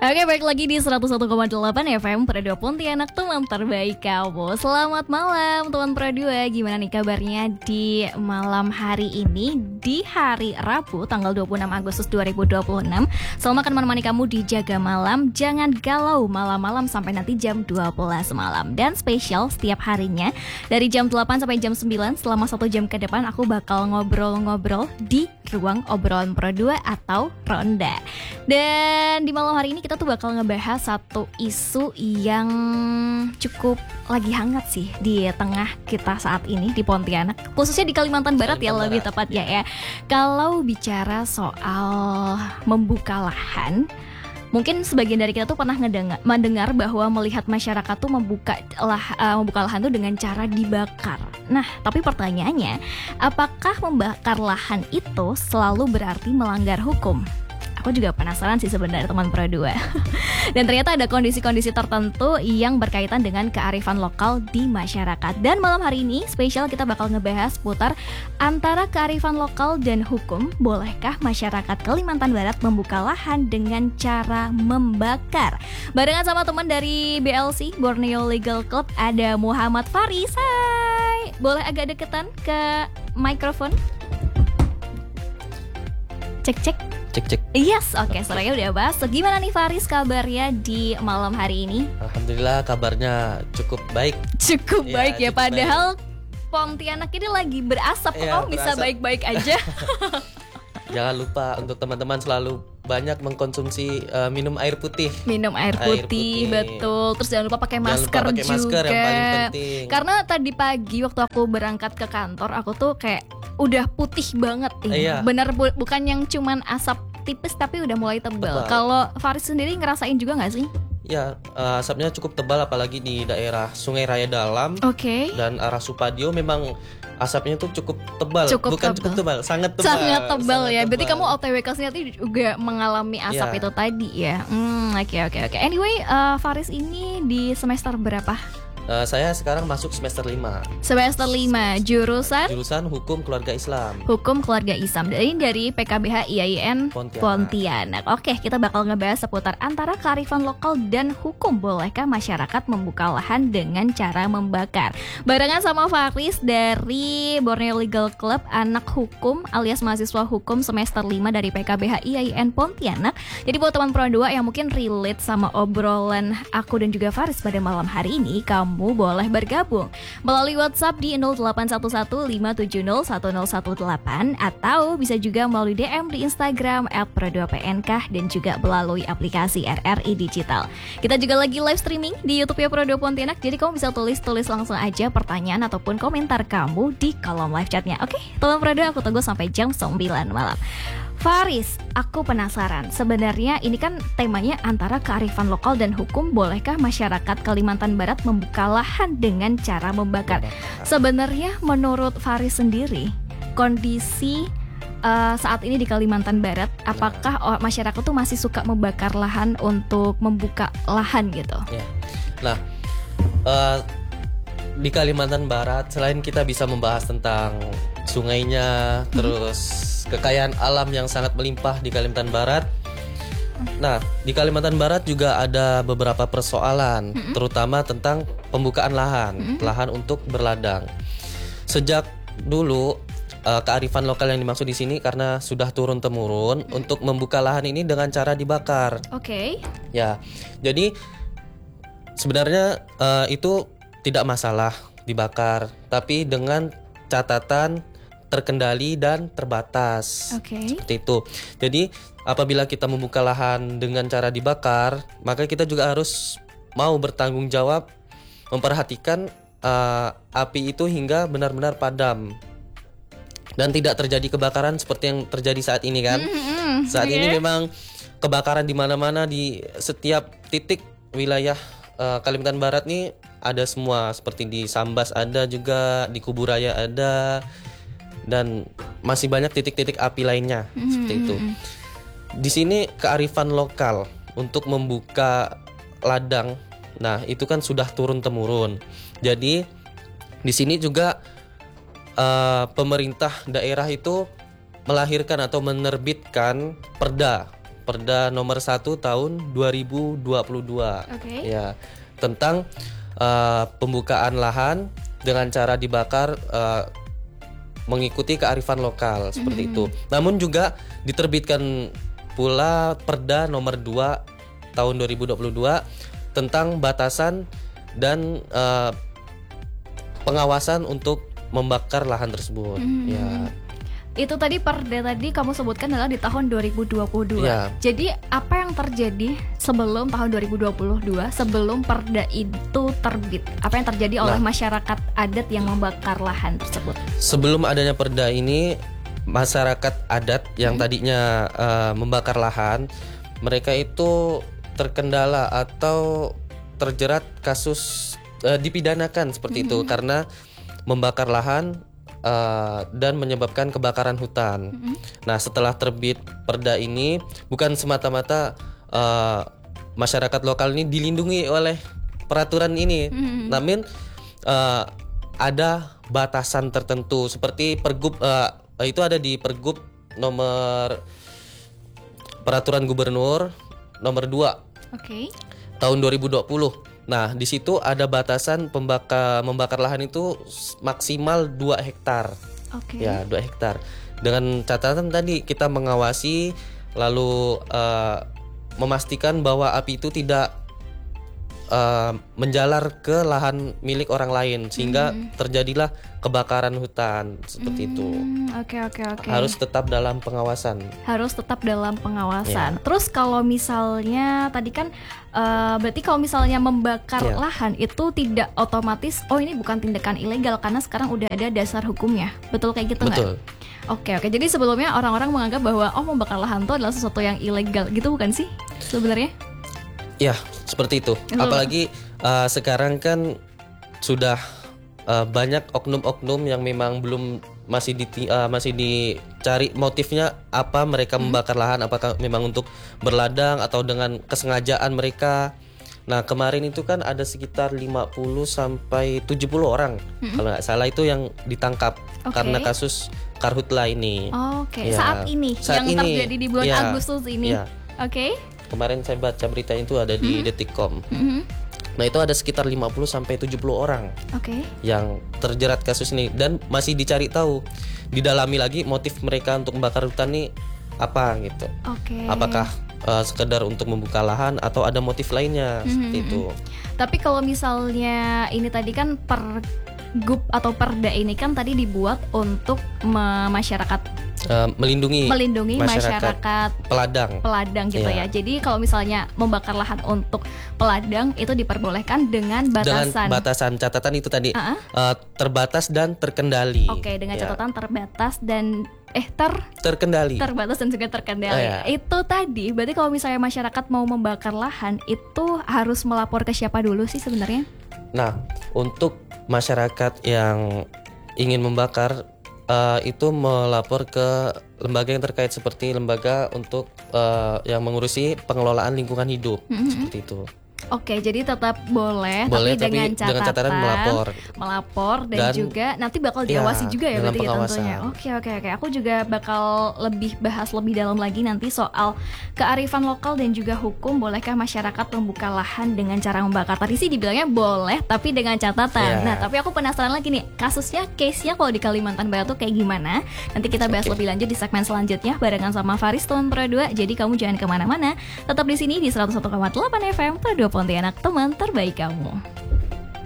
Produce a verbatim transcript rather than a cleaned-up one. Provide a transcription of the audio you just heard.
Oke, balik lagi di seratus satu koma delapan F M Pro Pontianak, teman terbaik kamu. Selamat malam teman Pro dua. Gimana nih kabarnya di malam hari ini, di hari Rabu tanggal dua puluh enam Agustus dua ribu dua puluh enam. Selama akan menemani kamu di Jaga Malam. Jangan galau malam-malam sampai nanti jam dua belas malam. Dan spesial setiap harinya dari jam delapan sampai jam sembilan, selama satu jam ke depan aku bakal ngobrol-ngobrol di ruang obrolan Pro dua atau Ronda. Dan di malam hari ini kita tuh bakal ngebahas satu isu yang cukup lagi hangat sih di tengah kita saat ini di Pontianak, khususnya di Kalimantan Barat ya lebih tepatnya ya. Kalau bicara soal membuka lahan, mungkin sebagian dari kita tuh pernah ngedengar, mendengar bahwa melihat masyarakat tuh membuka lah, uh, membuka lahan tuh dengan cara dibakar. Nah, tapi pertanyaannya, apakah membakar lahan itu selalu berarti melanggar hukum? Aku juga penasaran sih sebenarnya teman Pro dua. Dan ternyata ada kondisi-kondisi tertentu yang berkaitan dengan kearifan lokal di masyarakat. Dan malam hari ini spesial kita bakal ngebahas putar antara kearifan lokal dan hukum. Bolehkah masyarakat Kalimantan Barat membuka lahan dengan cara membakar? Barengan sama teman dari B L C, Borneo Legal Club, ada Muhammad Faris. Hai, boleh agak deketan ke mikrofon? Cek-cek. Cek-cek. Yes, oke, okay, suaranya udah bahas. So, gimana nih Faris kabarnya di malam hari ini? Alhamdulillah kabarnya cukup baik. Cukup ya, baik ya, cukup padahal baik. Pontianak ini lagi berasap, ya, kok bisa baik-baik aja? Jangan lupa untuk teman-teman selalu banyak mengkonsumsi uh, minum air putih. Minum air putih, air putih, betul. Terus jangan lupa pakai masker, lupa pakai juga. Masker yang paling penting. Karena tadi pagi waktu aku berangkat ke kantor, aku tuh kayak udah putih banget ini. Iya. Bener bu- bukan yang cuman asap tipis tapi udah mulai tebal. Kalau Faris sendiri ngerasain juga nggak sih? Ya, uh, asapnya cukup tebal apalagi di daerah Sungai Raya Dalam. Oke. Okay. Dan arah Supadio memang asapnya tuh cukup tebal, cukup bukan tebal. cukup tebal, sangat tebal. Sangat tebal sangat ya. tebal. Berarti kamu O T W ke sini juga mengalami asap ya. Itu tadi ya. Hmm, oke oke oke. Anyway, uh, Faris ini di semester berapa? Uh, saya sekarang masuk semester lima. Semester lima, jurusan? Jurusan Hukum Keluarga Islam. Hukum Keluarga Islam. Ini dari P K B H I A I N Pontianak. Pontianak. Oke, kita bakal ngebahas seputar antara kearifan lokal dan hukum. Bolehkah masyarakat membuka lahan dengan cara membakar? Barengan sama Faris dari Borneo Legal Club, anak hukum alias mahasiswa hukum semester lima dari P K B H I A I N Pontianak. Jadi buat teman Pro dua yang mungkin relate sama obrolan aku dan juga Faris pada malam hari ini, kamu Kamu boleh bergabung melalui WhatsApp di nol delapan satu satu lima tujuh nol satu nol satu delapan atau bisa juga melalui D M di Instagram at pro dua p n k dan juga melalui aplikasi R R I Digital. Kita juga lagi live streaming di YouTube ya Pro dua Pontianak, jadi kamu bisa tulis-tulis langsung aja pertanyaan ataupun komentar kamu di kolom live chatnya. Oke, teman Pro dua, aku tunggu sampai jam sembilan malam. Faris, aku penasaran. Sebenarnya ini kan temanya antara kearifan lokal dan hukum. Bolehkah masyarakat Kalimantan Barat membuka lahan dengan cara membakar? Sebenarnya menurut Faris sendiri, kondisi uh, saat ini di Kalimantan Barat, apakah oh, masyarakat tuh masih suka membakar lahan untuk membuka lahan gitu? Ya. Nah, uh, di Kalimantan Barat selain kita bisa membahas tentang sungainya, hmm. terus kekayaan alam yang sangat melimpah di Kalimantan Barat. Nah, di Kalimantan Barat juga ada beberapa persoalan, mm-hmm. terutama tentang pembukaan lahan, mm-hmm. lahan untuk berladang. Sejak dulu uh, kearifan lokal yang dimaksud di sini karena sudah turun temurun mm-hmm. untuk membuka lahan ini dengan cara dibakar. Oke. Okay. Ya, jadi sebenarnya uh, itu tidak masalah dibakar, tapi dengan catatan terkendali dan terbatas. Okay. Seperti itu. Jadi apabila kita membuka lahan dengan cara dibakar, maka kita juga harus mau bertanggung jawab memperhatikan uh, api itu hingga benar-benar padam dan tidak terjadi kebakaran seperti yang terjadi saat ini kan. Mm-hmm. Saat okay. ini memang kebakaran di mana-mana, di setiap titik wilayah uh, Kalimantan Barat nih ada semua, seperti di Sambas ada juga, di Kuburaya ada, dan masih banyak titik-titik api lainnya. Mm-hmm. Seperti itu. Di sini kearifan lokal untuk membuka ladang, nah itu kan sudah turun temurun. Jadi di sini juga uh, pemerintah daerah itu melahirkan atau menerbitkan perda Perda nomor satu tahun dua ribu dua puluh dua. Oke. Ya, tentang uh, pembukaan lahan dengan cara dibakar uh, mengikuti kearifan lokal seperti Mm-hmm. itu. Namun juga diterbitkan pula Perda nomor dua tahun dua ribu dua puluh dua tentang batasan dan uh, pengawasan untuk membakar lahan tersebut. Mm-hmm. Ya. Itu tadi perda tadi kamu sebutkan adalah di tahun dua ribu dua puluh dua. Ya. Jadi apa yang terjadi sebelum tahun dua ribu dua puluh dua, sebelum perda itu terbit? Apa yang terjadi oleh Nah. masyarakat adat yang membakar lahan tersebut? Sebelum adanya perda ini, masyarakat adat yang tadinya uh, membakar lahan, mereka itu terkendala atau terjerat kasus uh, dipidanakan seperti itu karena membakar lahan uh, dan menyebabkan kebakaran hutan. Nah, setelah terbit perda ini, bukan semata-mata uh, masyarakat lokal ini dilindungi oleh peraturan ini, namun uh, ada batasan tertentu seperti pergub uh, itu ada di Pergub nomor Peraturan Gubernur nomor dua Oke. tahun dua ribu dua puluh. Nah, di situ ada batasan pembakar membakar lahan itu maksimal dua hektar. Oke. Ya, dua hektar. Dengan catatan tadi kita mengawasi lalu uh, memastikan bahwa api itu tidak uh, menjalar ke lahan milik orang lain sehingga terjadilah kebakaran hutan seperti itu. Hmm, Oke oke oke. Harus tetap dalam pengawasan. Harus tetap dalam pengawasan. Ya. Terus kalau misalnya tadi kan uh, berarti kalau misalnya membakar Ya. lahan itu tidak otomatis oh ini bukan tindakan ilegal karena sekarang udah ada dasar hukumnya. Betul kayak gitu nggak? Betul. Oke oke. Jadi sebelumnya orang-orang menganggap bahwa oh membakar lahan itu adalah sesuatu yang ilegal gitu bukan sih sebenarnya? Ya, seperti itu. Betul. Apalagi uh, sekarang kan sudah uh, banyak oknum-oknum yang memang belum masih di uh, masih dicari motifnya apa mereka membakar lahan, apakah memang untuk berladang atau dengan kesengajaan mereka. Nah, kemarin itu kan ada sekitar lima puluh sampai tujuh puluh orang kalau nggak salah itu yang ditangkap Oke. karena kasus karhutla ini. Oke. Ya. Saat ini Saat yang ini. terjadi di bulan Ya. Agustus ini. Ya. Oke. Kemarin saya baca beritanya itu ada di Detikcom. Mhm. Nah, itu ada sekitar lima puluh sampai tujuh puluh orang Oke. yang terjerat kasus ini dan masih dicari tahu, didalami lagi motif mereka untuk membakar hutan ini apa gitu. Oke. Apakah uh, sekedar untuk membuka lahan atau ada motif lainnya seperti itu. Tapi kalau misalnya ini tadi kan pergub atau perda ini kan tadi dibuat untuk me- masyarakat Uh, melindungi melindungi masyarakat, masyarakat peladang. peladang gitu Iya. ya. Jadi kalau misalnya membakar lahan untuk peladang itu diperbolehkan dengan Dengan batasan. batasan catatan itu tadi Uh-uh. uh, terbatas dan terkendali. Oke, dengan Ya, catatan terbatas dan eh ter terkendali. terbatas dan juga terkendali. Oh, ya. Itu tadi berarti kalau misalnya masyarakat mau membakar lahan itu harus melapor ke siapa dulu sih sebenarnya? Nah, untuk masyarakat yang ingin membakar uh, itu melapor ke lembaga yang terkait seperti lembaga untuk uh, yang mengurusi pengelolaan lingkungan hidup seperti itu. Oke, jadi tetap boleh, Boleh, tapi, dengan tapi dengan catatan melapor. melapor dan, Dan- juga nanti bakal Iya, diawasi juga ya dalam berarti ya pengawasan. tentunya. Oke oke oke, aku juga bakal lebih bahas lebih dalam lagi nanti soal kearifan lokal dan juga hukum. Bolehkah masyarakat membuka lahan dengan cara membakar? Tadi sih dibilangnya boleh, tapi dengan catatan. Iya. Nah, tapi aku penasaran lagi nih, kasusnya, case-nya kalau di Kalimantan Barat tuh kayak gimana? Nanti kita bahas Oke. lebih lanjut di segmen selanjutnya barengan sama Faris teman Pro dua. Jadi kamu jangan kemana-mana, tetap di sini di seratus satu koma delapan F M Pro dua Pontianak, teman terbaik kamu.